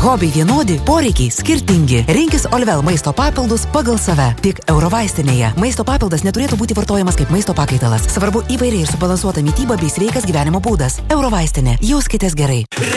Hobiai vienodi, poreikiai skirtingi. Rinkis Olvel maisto papildus pagal save. Tik Eurovaistinėje. Maisto papildas neturėtų būti vartojamas kaip maisto pakaitalas. Svarbu įvairiai ir subalansuota mityba bei sveikas gyvenimo būdas. Eurovaistinė. Jauskitės gerai.